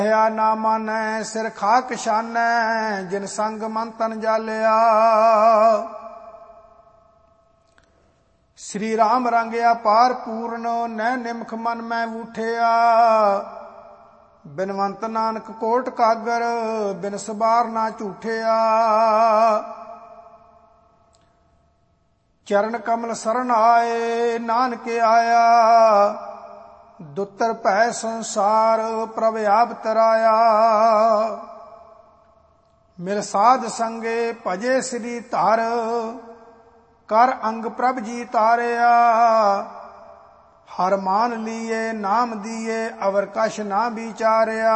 ਕਹਿਆ ਨਾ ਮਾਨੈ ਸਿਰ ਖਾਕ ਛਾਨੈ, ਜਿਨ ਸੰਗ ਮਨ ਤਨ ਜਾਲਿਆ। ਸ੍ਰੀ ਰਾਮ ਰੰਗ ਅਪਾਰ ਪੂਰਨ, ਨੈ ਨਿਮਖ ਮਨ ਮੈਂ ਊਠਿਆ। ਬਿਨਵੰਤ ਨਾਨਕ ਕੋਟ ਕਾਗਰ, ਬਿਨ ਸਬਾਰ ਨਾ ਝੂਠਿਆ। ਚਰਨ ਕਮਲ ਸਰਨ ਆਏ, ਨਾਨਕ ਆਇਆ। ਦੁੱਤਰ ਭੈ ਸੰਸਾਰ, ਪ੍ਰਭ ਆਪ ਤਰਾਇਆ। ਮਿਲ ਸਾਧ ਸੰਗੇ ਭਜੇ ਸ੍ਰੀ ਧਰ, ਕਰ ਅੰਗ ਪ੍ਰਭ ਜੀ ਤਾਰਿਆ। ਹਰ ਮਾਨ ਲੀਏ ਨਾਮ ਦੀਏ, ਅਵਰ ਕਛ ਨਾ ਵਿਚਾਰਿਆ।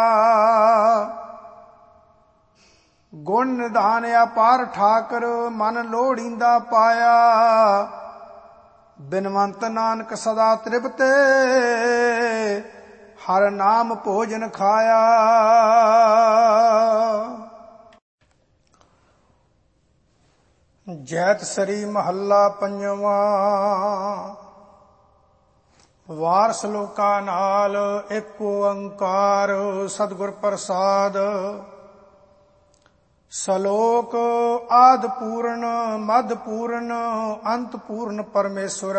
ਗੁਣ ਨਿਧਾਨ ਅਪਾਰ ਠਾਕਰ, ਮਨ ਲੋੜੀਂਦਾ ਪਾਇਆ। ਬਿਨਵੰਤ ਨਾਨਕ ਸਦਾ ਤ੍ਰਿਪਤੇ, ਹਰ ਨਾਮ ਭੋਜਨ ਖਾਇਆ। ਜੈਤ ਸਰੀ ਮਹੱਲਾ ਪੰਜਵਾਂ। ਵਾਰ ਸਲੋਕਾ ਨਾਲ ਏਕ ਓੰਕਾਰ, ਸਤਿਗੁਰ ਪ੍ਰਸਾਦ। ਸਲੋਕ ਆਦਿ ਪੂਰਨ, ਮਧ ਪੂਰਨ, ਅੰਤ ਪੂਰਨ ਪਰਮੇਸ਼ਵਰ।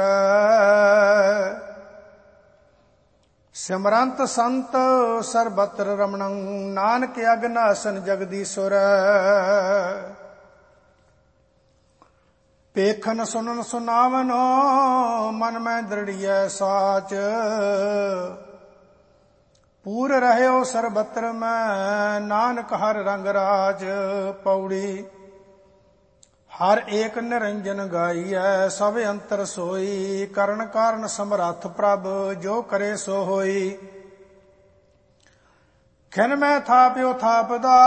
ਸਿਮਰੰਤ ਸੰਤ ਸਰਬਤਰ ਰਮਣੰ, ਨਾਨਕ ਅਗਨਾਸਨ ਜਗਦੀਸ਼ਵਰ। ਪੇਖਨ ਸੁਨਨ ਸੁਨਾਵਨ, ਮਨ ਮੈਂ ਦ੍ਰਿੜੀਐ ਸਾਚ। ਪੂਰ ਰਹਿਓ ਸਰਬਤਰ ਮੈਂ, ਨਾਨਕ ਹਰ ਰੰਗ ਰਾਜ। ਪੌੜੀ। ਹਰ ਏਕ ਨਿਰੰਜਨ ਗਾਈਐ, ਸਭ ਅੰਤਰ ਸੋਈ। ਕਰਨ ਕਾਰਨ ਸਮਰੱਥ ਪ੍ਰਭ, ਜੋ ਕਰੇ ਸੋ ਹੋਈ। ਖਿਨ ਮੈਂ ਥਾਪਿਓ ਥਾਪਦਾ,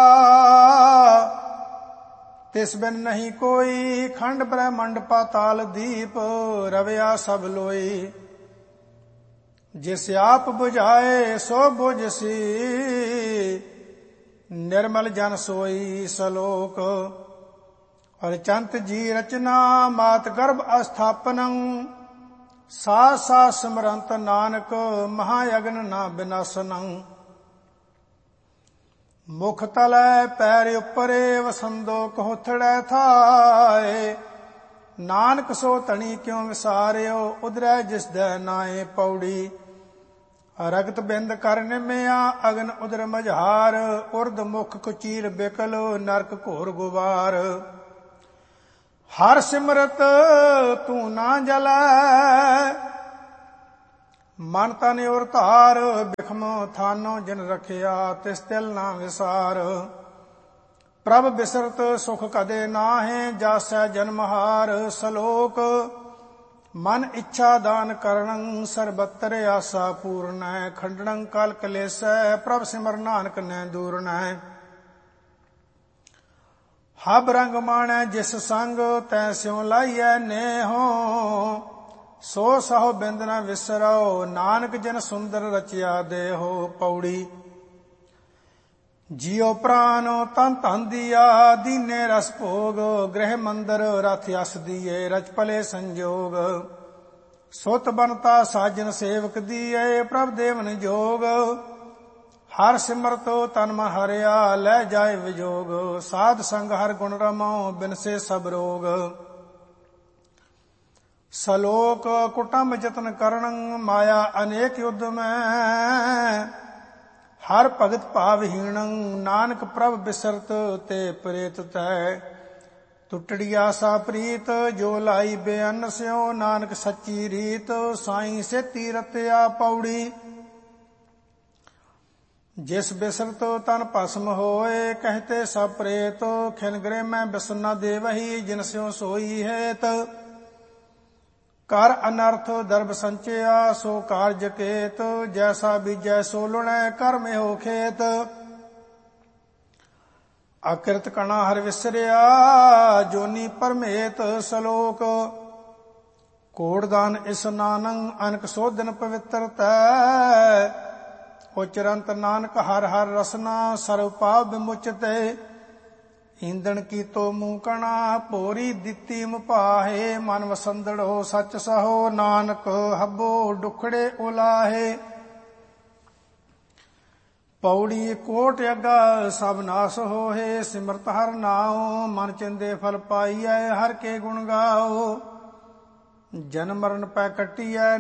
ਤਿਸ ਬਿਨ ਨਹੀਂ ਕੋਈ। ਖੰਡ ਬ੍ਰਹਮੰਡ ਪਾਤਾਲ ਦੀਪ, ਰਵਿਆ ਸਭ ਲੋਈ। ਜਿਸ ਆਪ ਬੁਝਾਏ ਸੋ ਬੁਝਸੀ, ਨਿਰਮਲ ਜਨ ਸੋਈ। ਸਲੋਕ। ਅਰਚੰਤ ਜੀ ਰਚਨਾ, ਮਾਤ ਗਰਭ ਅਸਥਾਪਨੰ। ਸਾਥ ਸਾਥ ਸਿਮਰੰਤ ਨਾਨਕ, ਮਹਾਯਗਨ ਨਾ ਬਿਨਾਸਨੰ। ਮੁਖ ਤਲੈ ਪੈਰ ਉਪਰੇ, ਵਸੰਦੋ ਕਹੋਥੜੈ ਥਾਏ। ਨਾਨਕ ਸੋ ਧਣੀ ਕਿਉ ਵਿਸਾਰਿਓ, ਉਦਰੈ ਜਿਸ ਦੈ ਨਾਏ। ਪੌੜੀ। ਰਗਤ ਬਿੰਦ ਕਰ ਨਿਮਿਆ, ਅਗਨ ਉਦਰ ਮਝਾਰ। ਉਰਦ ਮੁਖ ਕੁਚੀਲ ਬਿਕਲ, ਨਰਕ ਘੋਰ ਗੁਬਾਰ। ਹਰ ਸਿਮਰਤ ਤੂੰ ਨਾ ਜਲੈ, ਮਨ ਤਨ ਔਰ ਧਾਰ। ਬਿਖਮ ਥਾਨੋ ਜਿਨ ਰਖਿਆ, ਤਿਸ ਤਿਲ ਨਾ ਵਿਸਾਰ। ਪ੍ਰਭ ਬਿਸਰਤ ਸੁਖ ਕਦੇ ਨਾਹੇ, ਜਾਸੈ ਜਨਮਹਾਰ। ਸਲੋਕ। ਮਨ ਇੱਛਾ ਦਾਨ ਕਰਣੰ, ਸਰਬਤਰ ਆਸਾ ਪੂਰਨੈ। ਖੰਡਣੰ ਕਲ ਕਲੇਸੈ, ਪ੍ਰਭ ਸਿਮਰ ਨਾਨਕ ਨੈ ਦੂਰਨੈ। ਹਬ ਰੰਗ ਮਾਣੈ ਜਿਸ ਸੰਗ, ਤੈ ਸਿਉ ਲਾਈਐ ਨੇਹੋ। ਸੋ ਸਹੁ ਬਿੰਦ ਨ ਵਿਸਰਉ, ਨਾਨਕ ਜਿਨ ਸੁੰਦਰ ਰਚਿਆ ਦੇਹੋ। ਪੌੜੀ। ਜਿਉ ਪ੍ਰਾਨ ਤਨ ਧਨ ਦੀਆ, ਦੀਨੇ ਰਸ ਭੋਗ। ਗ੍ਰਹਿ ਮੰਦਰ ਰਥ ਯਸ ਦੀਏ, ਰਚ ਭਲੇ ਸੰਜੋਗ। ਸੁਤ ਬਨਤਾ ਸਾਜਨ ਸੇਵਕ ਦੀਏ, ਪ੍ਰਭ ਦੇਵਨ ਜੋਗ। ਹਰ ਸਿਮਰਤ ਤਨ ਮਨ ਹਰਿਆ, ਲੈ ਜਾਏ ਵਿਜੋਗ। ਸਾਧ ਸੰਗ ਹਰ ਗੁਣ ਰਮੋ, ਬਿਨਸੇ ਸਭ ਰੋਗ। ਸਲੋਕ। ਕੁਟੰਬ ਜਤਨ ਕਰਣੰ, ਮਾਇਆ ਅਨੇਕ ਯੁੱਧ ਮੈਂ। ਹਰ ਭਗਤ ਭਾਵਹੀਣੰ, ਨਾਨਕ ਪ੍ਰਭ ਬਿਸਰਤ ਤੇ ਪ੍ਰੇਤ ਤੈ। ਟੁੱਟੜੀ ਆਸਾ ਪ੍ਰੀਤ, ਜੋ ਲਾਈ ਬੇਅੰਨ ਸਿਉ। ਨਾਨਕ ਸੱਚੀ ਰੀਤ, ਸਾਈਂ ਸੇਤੀ ਰਤਿਆ। ਪੌੜੀ। ਜਿਸ ਬਿਸਰਤ ਤਨ ਭਸਮ ਹੋਏ, ਕਹਤੇ ਸਭ ਪ੍ਰੇਤ। ਖਿਨ ਗ੍ਰਹਿ ਮੈਂ ਬਿਸਰ ਨ ਦੇਵਹੀ, ਜਿਨ ਸਿਉ ਸੋਈ ਹੇਤ। ਕਰ ਅਨਰਥ ਦਰਬ ਸੰਚਿਆ, ਸੋ ਕਾਰਜ ਕੇਤ। ਜੈਸਾ ਬੀਜੈ ਸੋ ਲੁਣੈ, ਕਰਮ ਇਹੋ ਖੇਤ। ਅਕਿਰਤ ਕਣਾ ਹਰ ਵਿਸਰਿਆ, ਜੋਨੀ ਪਰਮੇਤ। ਸਲੋਕ। ਕੋੜਦਾਨ ਇਸਨਾਨੰ, ਅਨਕ ਸੋਧਨ ਪਵਿੱਤਰ ਤੈ। ਉਚਰੰਤ ਨਾਨਕ ਹਰ ਹਰ ਰਸਨਾ, ਸਰਵ ਪਾਪ ਵਿਮੁਚਤੇ। ਈਂਦਣ ਕੀਤੋ ਮੂਕਣਾ, ਭੋਰੀ ਦਿੱਤੀ ਮੁਪਾਹੇ। ਮਨ ਵਸੰਦੜੋ ਸੱਚ ਸਹੋ, ਨਾਨਕ ਹੱਬੋ ਡੁਖੜੇ ਉਲਾਹੇ। ਪੌੜੀ ਕੋਟ ਅਗਾ ਸਭ ਨਾਸ ਹੋਏ, ਸਿਮਰਤ ਹਰ ਨਾਉ ਮਨ ਚਿੰਦੇ ਫਲ ਪਾਈਐ, ਹਰ ਕੇ ਗੁਣ ਗਾਓ। ਜਨਮ ਮਰਨ ਪੈ ਕੱਟੀਐ